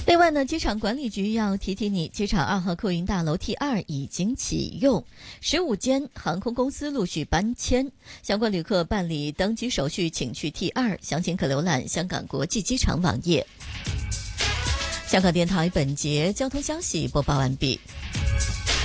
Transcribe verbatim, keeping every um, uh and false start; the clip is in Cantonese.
另外呢，机场管理局要提提你，机场二号客运大楼 T 二已经启用，十五间航空公司陆续搬迁，相关旅客办理登机手续请去 T 二，详情可浏览香港国际机场网页。香港电台本节交通消息播报完毕。